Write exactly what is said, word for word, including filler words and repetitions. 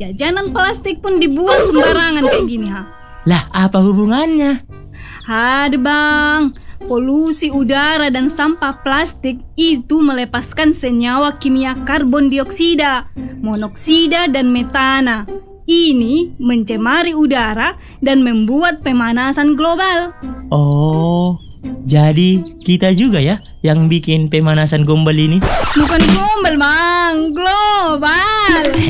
jajanan plastik pun dibuang sembarangan kayak gini ha. Lah, apa hubungannya? Ada bang, polusi udara dan sampah plastik itu melepaskan senyawa kimia karbon dioksida, monoksida dan metana. Ini mencemari udara dan membuat pemanasan global. Oh, jadi kita juga ya yang bikin pemanasan gombal ini? Bukan gombal bang, global.